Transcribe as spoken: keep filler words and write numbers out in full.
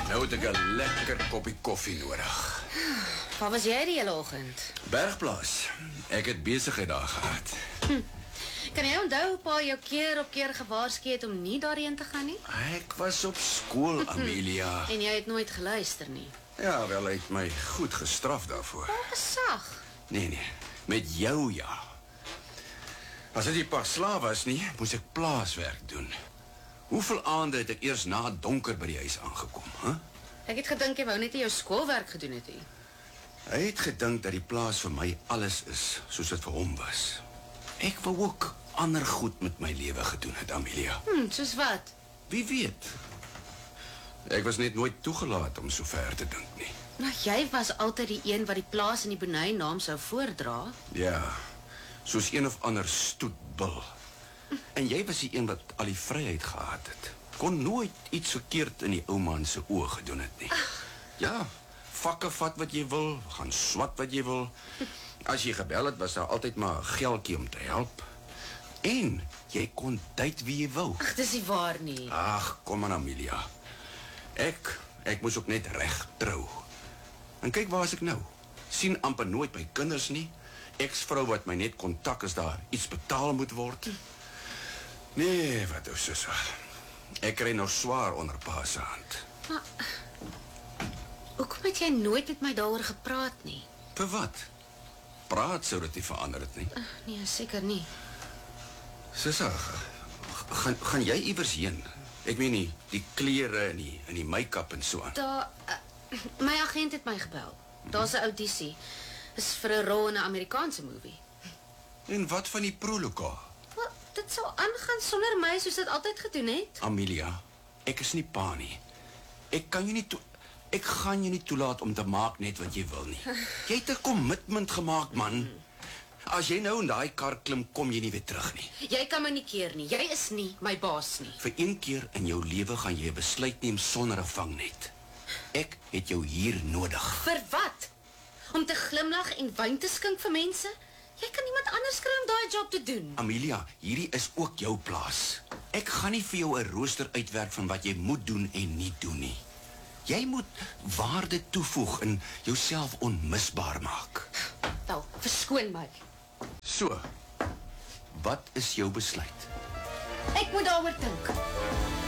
Nou het ek 'n lekker koppie koffie nodig. Waar was jy die hele oggend? Bergplaas. Ek het besigheid daar gehad. Hm. Kan jy onthou pa jou keer op keer gewaarsku het om nie daarheen te gaan nie? Ek was op skool, Amelia. En jy het nooit geluister nie. Ja, wel, hy het my goed gestraf daarvoor. Pa gesag. Nee, nee, met jou ja. As dit nie pas slaaf was nie, moes ek plaaswerk doen. Hoeveel aande het ek eers na donker by die huis aangekom, hè? Huh? Ek het gedink jy wou net nie jou skoolwerk gedoen het nie. Hy het gedink dat die plaas vir my alles is, soos dit vir hom was. Ek wou ook ander goed met my lewe gedoen het, Amelia. Hm, soos wat? Wie weet? Ek was net nooit toegelaat om so ver te dink nie. Nou, jy was altyd die een wat die plaas in die Benai naam sou voordra. Ja, soos een of ander stoetbil. En jy was die een wat al die vryheid gehad het. Kon nooit iets verkeerd in die ou man se oë gedoen het nie. Ach. Ja, vakke vat wat jy wil, gaan swat wat jy wil. As jy gebel het, was daar altyd maar 'n geldjie om te help. En jy kon tyd wie jy wou. Ag, dis nie waar nie. Ag, kom aan, Amelia. Ek, ek moes ook net reg trou. En kyk waar is ek nou? Sien amper nooit my kinders nie. Ex-vrou wat my net kontak as daar iets betaal moet word. Nee, wat ou sussie. Ek kry nog swaar onder pa se hand. Maar hoekom het jy nooit met my daaroor gepraat nie? Vir wat? Praat sou dit nie verander het nie. Uh, nee, seker nie. Sussie, gaan, gaan jy iewers heen? Ek meen nie, die klere en die, en die make-up en so aan. Daar, uh, my agent het my gebel. Daar's 'n audisie. Is vir 'n rol in 'n Amerikaanse movie. En wat van die prologa? Wat, dit sal aangaan sonder my soos dit altyd gedoen het. Amelia, ek is nie pa nie. Ek kan jou nie toe, ek gaan jou nie toelaat om te maak net wat jy wil nie. Jy het 'n commitment gemaak, man. As jy nou in daai kar klim, kom jy nie weer terug nie. Jy kan my nie keer nie. Jy is nie my baas nie. Vir een keer in jou lewe gaan jy 'n besluit neem sonder 'n vangnet. Ek het jou hier nodig. Vir wat? Om te glimlag en wyn te skink vir mense? Jy kan iemand anders kry om daai job te doen. Amelia, hierdie is ook jou plaas. Ek gaan nie vir jou 'n rooster uitwerk van wat jy moet doen en nie doen nie. Jy moet waarde toevoeg en jouself onmisbaar maak. Wel, verskoon my. So, wat is jou besluit? Ek moet daaroor dink.